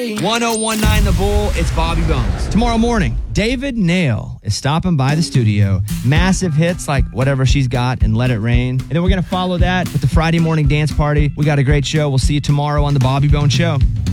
1019 The Bull, it's Bobby Bones. Tomorrow morning, David Nail is stopping by the studio. Massive hits like Whatever She's Got and Let It Rain. And then we're going to follow that with the Friday morning dance party. We got a great show. We'll see you tomorrow on The Bobby Bones Show.